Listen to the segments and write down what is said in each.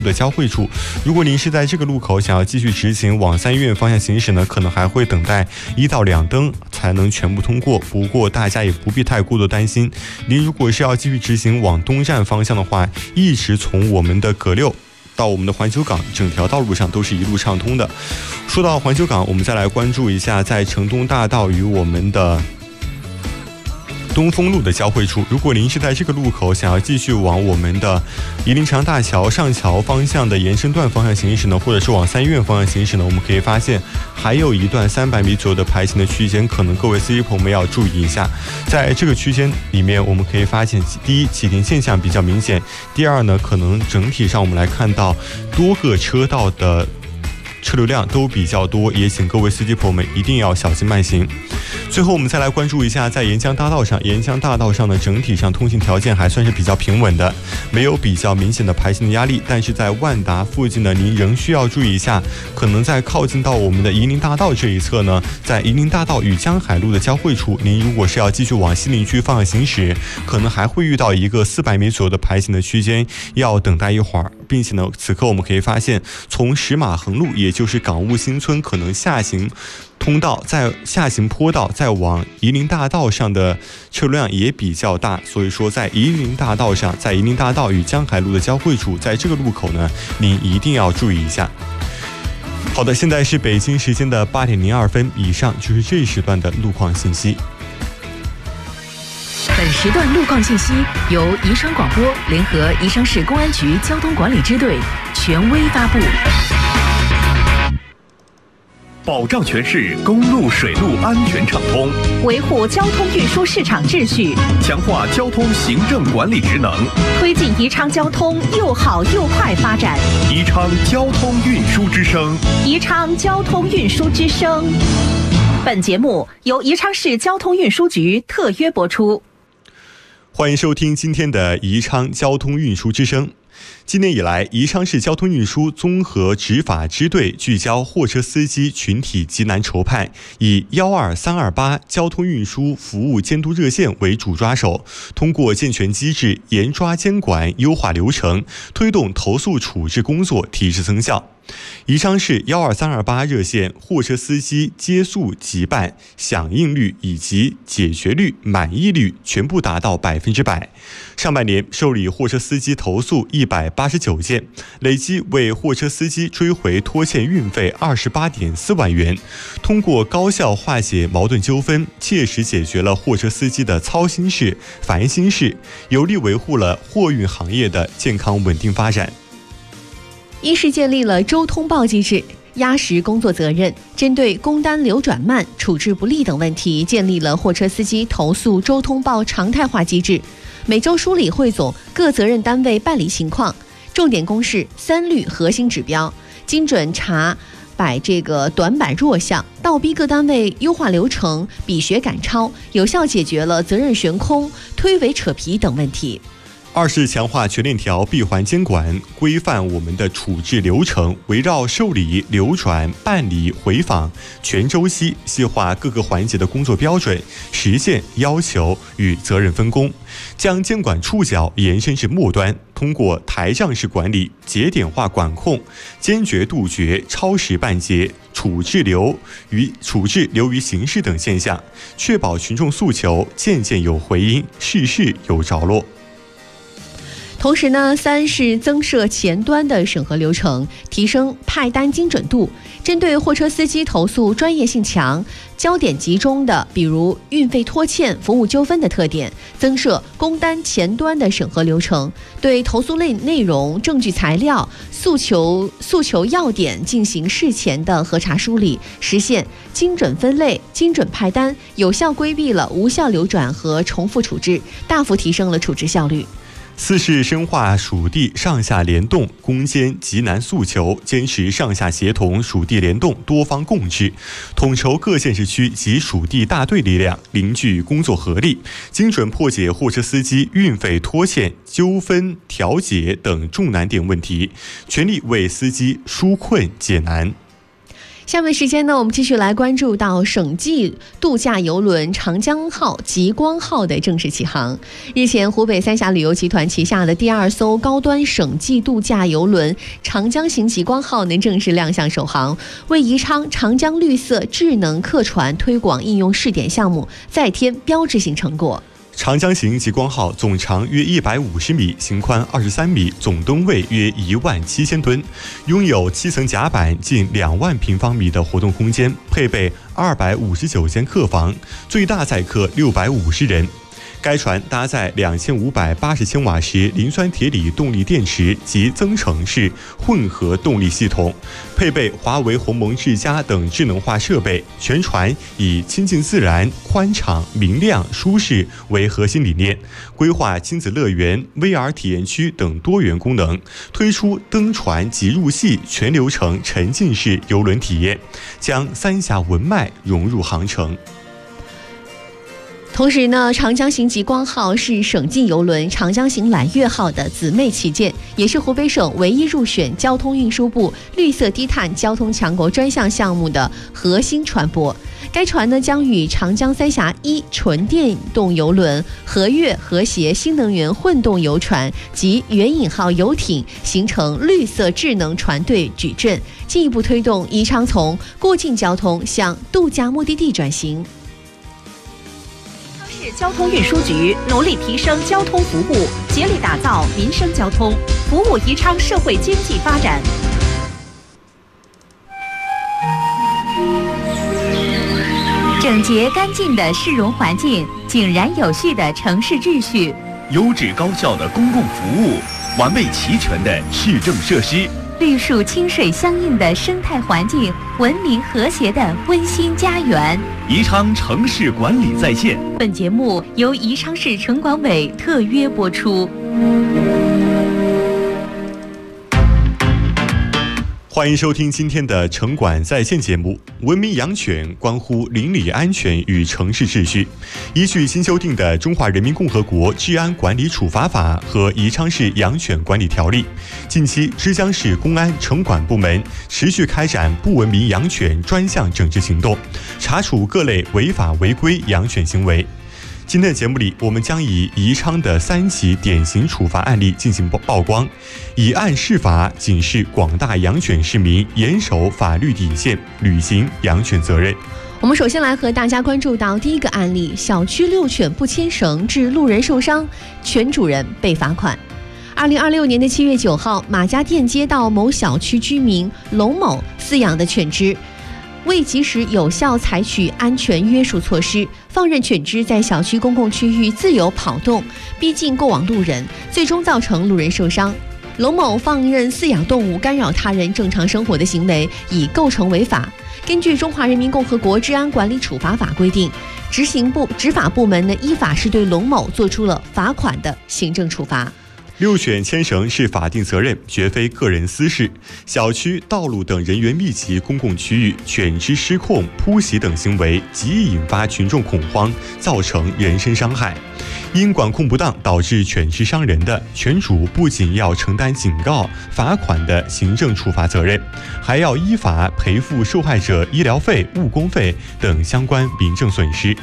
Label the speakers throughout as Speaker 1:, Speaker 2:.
Speaker 1: 的交汇处，如果您是在这个路口想要继续直行往三医院方向行驶呢，可能还会等待1到2灯才能全部通过。不过大家也不必太过多担心，您如果是要继续直行往东站方向的话，一直从我们的葛六到我们的环球港，整条道路上都是一路畅通的。说到环球港，我们再来关注一下在城东大道与我们的东风路的交汇处，如果您是在这个路口想要继续往我们的夷陵长大桥上桥方向的延伸段方向行驶呢，或者是往三医院方向行驶呢，我们可以发现还有一段300米左右的排行的区间，可能各位司机朋友们要注意一下。在这个区间里面，我们可以发现，第一，启停现象比较明显；第二呢，可能整体上我们来看到多个车道的车流量都比较多，也请各位司机朋友们一定要小心慢行。最后我们再来关注一下在沿江大道上，沿江大道上呢，整体上通行条件还算是比较平稳的，没有比较明显的排行的压力。但是在万达附近呢，您仍需要注意一下，可能在靠近到我们的夷陵大道这一侧呢，在夷陵大道与江海路的交汇处，您如果是要继续往西陵区方向行驶，可能还会遇到一个400米左右的排行的区间，要等待一会儿。并且呢，此刻我们可以发现，从石马横路，也就是港务新村，可能下行通道在下行坡道再往夷陵大道上的车流量也比较大，所以说在夷陵大道上，在夷陵大道与江海路的交汇处，在这个路口呢，您一定要注意一下。好的，现在是北京时间的8点02分，以上就是这一时段的路况信息。
Speaker 2: 本时段路况信息由宜昌广播联合宜昌市公安局交通管理支队权威发布。
Speaker 3: 保障全市公路水路安全畅通，
Speaker 4: 维护交通运输市场秩序，
Speaker 3: 强化交通行政管理职能，
Speaker 4: 推进宜昌交通又好又快发展。
Speaker 3: 宜昌交通运输之声，
Speaker 4: 宜昌交通运输之声。本节目由宜昌市交通运输局特约播出。
Speaker 1: 欢迎收听今天的宜昌交通运输之声。今年以来，宜昌市交通运输综合执法支队聚焦货车司机群体急难筹派，以12328交通运输服务监督热线为主抓手，通过健全机制、严抓监管、优化流程，推动投诉处置工作提质增效。宜昌市12328热线货车司机接诉即办、响应率以及解决率、满意率全部达到100%。上半年受理货车司机投诉189件，累计为货车司机追回拖欠运费28.4万元。通过高效化解矛盾纠纷，切实解决了货车司机的操心事、烦心事，有力维护了货运行业的健康稳定发展。
Speaker 5: 一是建立了周通报机制，压实工作责任，针对工单流转慢、处置不力等问题，建立了货车司机投诉周通报常态化机制，每周梳理汇总各责任单位办理情况，重点公示3律核心指标，精准查摆这个短板弱项，倒逼各单位优化流程，比学赶超，有效解决了责任悬空、推诿扯皮等问题。
Speaker 1: 二是强化全链条闭环监管，规范我们的处置流程，围绕受理、流转、办理、回访全周期，细化各个环节的工作标准、实现要求与责任分工，将监管触角延伸至末端，通过台账式管理、节点化管控，坚决杜绝超时办结、处置流于形式等现象，确保群众诉求件件有回音，事事有着落。
Speaker 5: 同时呢，3是增设前端的审核流程，提升派单精准度，针对货车司机投诉专业性强、焦点集中的，比如运费拖欠、服务纠纷的特点，增设工单前端的审核流程，对投诉类内容、证据材料、诉求要点进行事前的核查梳理，实现精准分类、精准派单，有效规避了无效流转和重复处置，大幅提升了处置效率。
Speaker 1: 4是深化属地上下联动，攻坚急难诉求，坚持上下协同、属地联动、多方共治，统筹各县市区及属地大队力量，凝聚工作合力，精准破解货车司机运费拖欠、纠纷调解等重难点问题，全力为司机纾困解难。
Speaker 5: 下面时间呢，我们继续来关注到省际度假邮轮长江号、极光号的正式启航。日前，湖北三峡旅游集团旗下的第2艘高端省际度假邮轮长江型极光号呢正式亮相首航，为宜昌长江绿色智能客船推广应用试点项目再添标志性成果。
Speaker 1: 长江型极光号总长约150米，型宽23米，总吨位约17000吨，拥有7层甲板、近2万平方米的活动空间，配备259间客房，最大载客650人。该船搭载2580千瓦时磷酸铁锂动力电池及增程式混合动力系统，配备华为鸿蒙智家等智能化设备。全船以亲近自然、宽敞、明亮、舒适为核心理念，规划亲子乐园、VR 体验区等多元功能，推出登船即入戏全流程沉浸式邮轮体验，将三峡文脉融入航程。
Speaker 5: 同时呢，长江型极光号是省际邮轮长江型揽月号的姊妹旗舰，也是湖北省唯一入选交通运输部绿色低碳交通强国专项项目的核心船舶。该船呢将与长江三峡1纯电动邮轮、和悦和谐新能源混动游船及援引号游艇形成绿色智能船队矩阵，进一步推动宜昌从过境交通向度假目的地转型。
Speaker 4: 市交通运输局努力提升交通服务，竭力打造民生交通，服务宜昌社会经济发展。
Speaker 6: 整洁干净的市容环境，井然有序的城市秩序，
Speaker 3: 优质高效的公共服务，完备齐全的市政设施，
Speaker 6: 绿树清水相应的生态环境，文明和谐的温馨家园。
Speaker 3: 宜昌城市管理在线。
Speaker 6: 本节目由宜昌市城管委特约播出。
Speaker 1: 欢迎收听今天的城管在线节目。文明养犬关乎邻里安全与城市秩序。依据新修订的《中华人民共和国治安管理处罚法》和《宜昌市养犬管理条例》，近期枝江市公安城管部门持续开展不文明养犬专项整治行动，查处各类违法违规养犬行为。今天的节目里，我们将以宜昌的3起典型处罚案例进行曝光，以案释法，警示广大养犬市民严守法律底线，履行养犬责任。
Speaker 5: 我们首先来和大家关注到第一个案例：小区遛犬不牵绳致路人受伤，犬主人被罚款。2026年的7月9号，马家店街道某小区居民龙某饲养的犬只未及时有效采取安全约束措施，放任犬只在小区公共区域自由跑动，逼近过往路人，最终造成路人受伤。龙某放任饲养动物干扰他人正常生活的行为，已构成违法。根据《中华人民共和国治安管理处罚法》规定，执法部门呢依法是对龙某作出了罚款的行政处罚。
Speaker 1: 遛犬牵绳是法定责任，绝非个人私事。小区、道路等人员密集公共区域，犬只失控、扑袭等行为，极易引发群众恐慌，造成人身伤害。因管控不当导致犬只伤人的，犬主不仅要承担警告、罚款的行政处罚责任，还要依法赔付受害者医疗费、误工费等相关民政损失。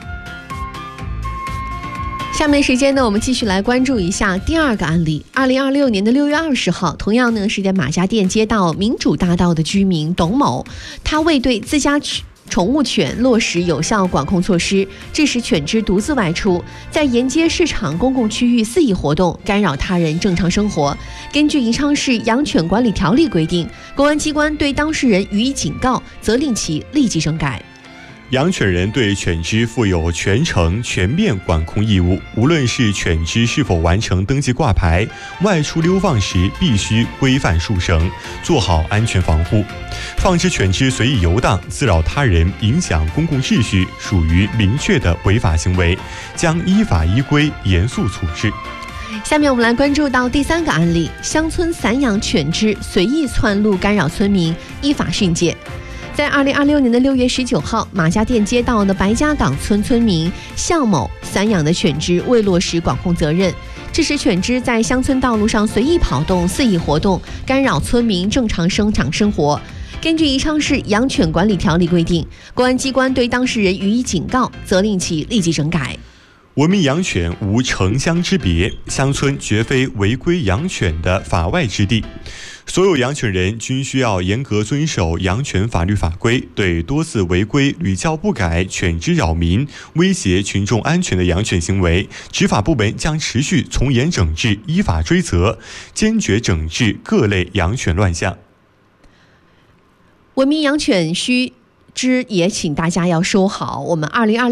Speaker 5: 下面时间呢，我们继续来关注一下第二个案例。2026年的6月20号，同样呢是在马家店街道民主大道的居民董某，他未对自家宠物犬落实有效管控措施，致使犬只独自外出，在沿街市场公共区域肆意活动，干扰他人正常生活。根据宜昌市养犬管理条例规定，公安机关对当事人予以警告，责令其立即整改。
Speaker 1: 养犬人对犬只负有全程全面管控义务，无论是犬只是否完成登记挂牌，外出溜放时必须规范束绳，做好安全防护。放置犬只随意游荡、滋扰他人、影响公共秩序，属于明确的违法行为，将依法依规严肃处置。
Speaker 5: 下面我们来关注到第三个案例：乡村散养犬只随意窜路干扰村民，依法训诫。在2026年的6月19号，马家店街道的白家岗村村民向某散养的犬只未落实管控责任，致使犬只在乡村道路上随意跑动、肆意活动，干扰村民正常生长生活。 根据宜昌市养犬管理条例规定，公安机关对当事人予以警告，责令其立即整改。
Speaker 1: 文明养犬无城乡之别，乡村绝非违规养犬的法外之地。所有养犬人均需要严格遵守养犬法律法规，对多次违规、屡教不改、犬只扰民、威胁群众安全的养犬行为，执法部门将持续从严整治、依法追责，坚决整治各类养犬乱象。
Speaker 5: 文明养犬须知也请大家要收好。我们2020